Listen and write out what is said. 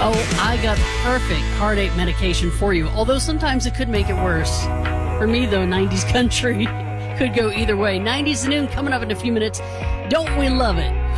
Oh, I got perfect heartache medication for you, although sometimes it could make it worse. For me, though, 90s country could go either way. 90s to noon coming up in a few minutes. Don't we love it?